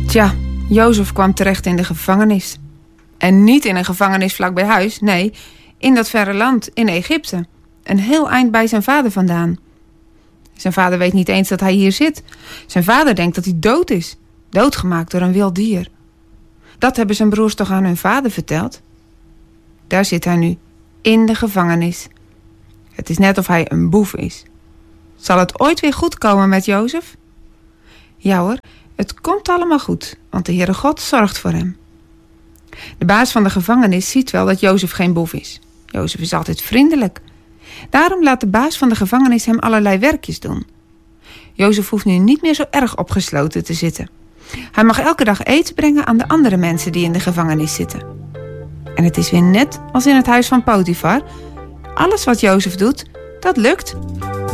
Tja, Jozef kwam terecht in de gevangenis. En niet in een gevangenis vlak bij huis, nee, in dat verre land, in Egypte. Een heel eind bij zijn vader vandaan. Zijn vader weet niet eens dat hij hier zit. Zijn vader denkt dat hij dood is. Doodgemaakt door een wild dier. Dat hebben zijn broers toch aan hun vader verteld? Daar zit hij nu, in de gevangenis. Het is net of hij een boef is. Zal het ooit weer goed komen met Jozef? Ja hoor, het komt allemaal goed, want de Heere God zorgt voor hem. De baas van de gevangenis ziet wel dat Jozef geen boef is. Jozef is altijd vriendelijk. Daarom laat de baas van de gevangenis hem allerlei werkjes doen. Jozef hoeft nu niet meer zo erg opgesloten te zitten. Hij mag elke dag eten brengen aan de andere mensen die in de gevangenis zitten. En het is weer net als in het huis van Potifar. Alles wat Jozef doet, dat lukt.